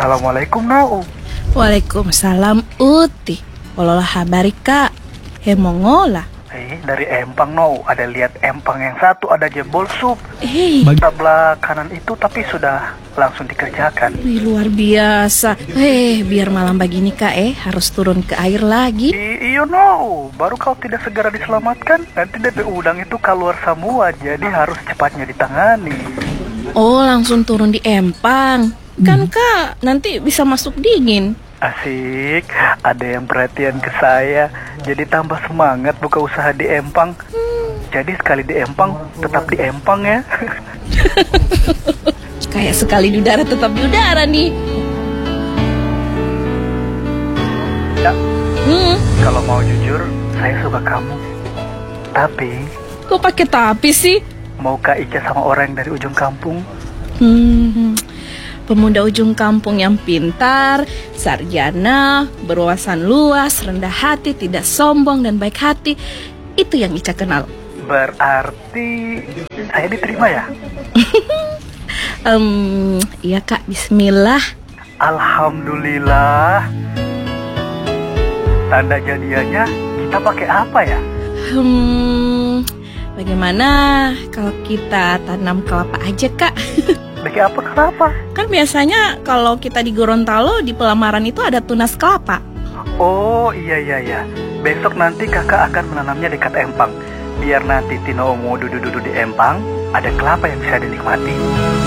Assalamualaikum Nau. Waalaikumsalam Uti. Walolah habari Kak. Hemongola. Dari empang Nau. Ada lihat empang yang satu ada jebol sup. Sebelah kanan itu tapi sudah langsung dikerjakan. Wih, luar biasa. Biar malam begini Kak harus turun ke air lagi. Iyo Nau. Baru kau tidak segera diselamatkan, nanti DP udang itu keluar semua. Jadi harus cepatnya ditangani. Oh, langsung turun di empang. Kan Kak, nanti bisa masuk dingin. Asik, ada yang perhatian ke saya. Jadi tambah semangat buka usaha di empang. Jadi sekali di empang, tetap di empang ya. Kayak sekali di udara tetap di udara nih. Ya, kalau mau jujur, saya suka kamu. Tapi Kok pakai tapi sih? mau Kak Ica sama orang dari ujung kampung? Pemuda ujung kampung yang pintar, sarjana, berwawasan luas, rendah hati, tidak sombong dan baik hati. Itu yang Ica kenal. Berarti saya diterima ya? Iya Kak, bismillah. Alhamdulillah. Tanda jadiannya kita pakai apa ya? Bagaimana kalau kita tanam kelapa aja Kak? Pakai apa kelapa? Kan biasanya kalau kita di Gorontalo di pelamaran itu ada tunas kelapa. Oh iya. Besok nanti kakak akan menanamnya dekat empang. Biar nanti Tino mau duduk-duduk di empang, ada kelapa yang bisa dinikmati.